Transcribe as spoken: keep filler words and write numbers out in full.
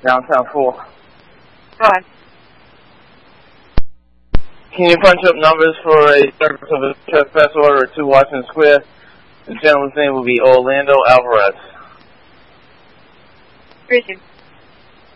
Downtown four. Go ahead. Can you punch up numbers for a service of a trespass order at two Washington Square? The gentleman's name will be Orlando Alvarez. Appreciate it.